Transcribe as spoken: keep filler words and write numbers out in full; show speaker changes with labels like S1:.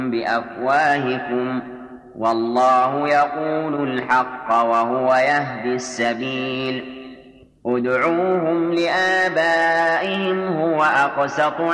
S1: بأفواهكم والله يقول الحق وهو يهدي السبيل ادعوهم لآبائهم هو أقسط